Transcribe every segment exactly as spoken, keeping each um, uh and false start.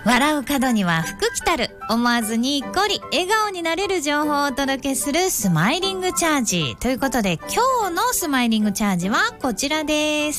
笑う角には福来たる。思わずにっこり笑顔になれる情報をお届けするスマイリングチャージということで、今日のスマイリングチャージはこちらです。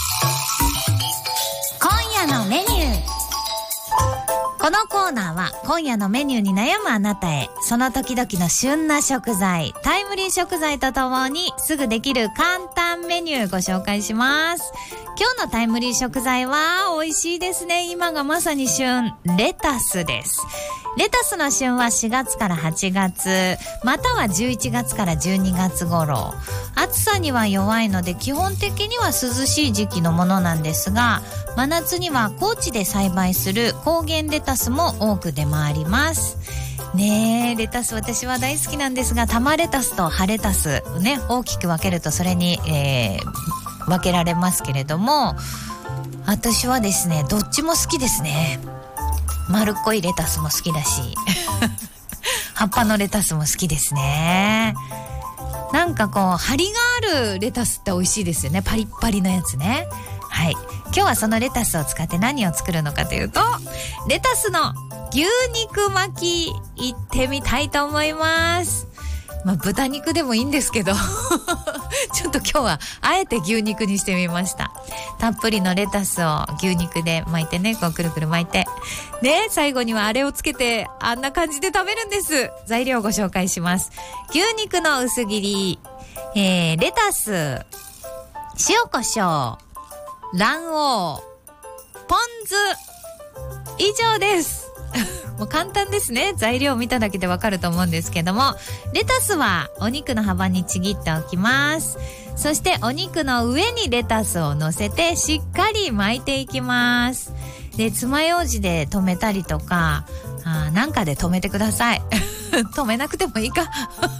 今夜のメニュー。このコーナーは今夜のメニューに悩むあなたへ、その時々の旬な食材、タイムリー食材とともにすぐできる簡単メニューご紹介します。今日のタイムリー食材は美味しいですね。今がまさに旬、レタスです。レタスの旬はしがつからはちがつ、またはじゅういちがつからじゅうにがつ頃。暑さには弱いので基本的には涼しい時期のものなんですが、真夏には高地で栽培する高原レタスも多く出回ります。ねえ、レタス私は大好きなんですが、玉レタスと葉レタスね、大きく分けるとそれに、えー、分けられますけれども、私はですね、どっちも好きですね。丸っこいレタスも好きだし葉っぱのレタスも好きですね。なんかこう張りがあるレタスって美味しいですよね。パリッパリのやつね。はい、今日はそのレタスを使って何を作るのかというと、レタスの牛肉巻きいってみたいと思います。まあ豚肉でもいいんですけどちょっと今日はあえて牛肉にしてみました。たっぷりのレタスを牛肉で巻いてね、こうくるくる巻いてね、最後にはあれをつけてあんな感じで食べるんです。材料をご紹介します。牛肉の薄切り、えー、レタス、塩コショウ、卵黄、ポン酢、以上ですもう簡単ですね。材料を見ただけでわかると思うんですけども、レタスはお肉の幅にちぎっておきます。そしてお肉の上にレタスを乗せてしっかり巻いていきます。で、爪楊枝で留めたりとか、あ、なんかで留めてください止めなくてもいいか